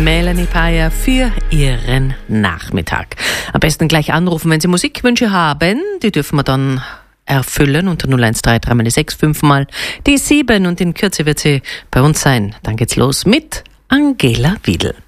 Melanie Payer für Ihren Nachmittag. Am besten gleich anrufen, wenn Sie Musikwünsche haben. Die dürfen wir dann erfüllen unter 013 3 6 5 mal die 7 und in Kürze wird sie bei uns sein. Dann geht's los mit Angela Wiedel.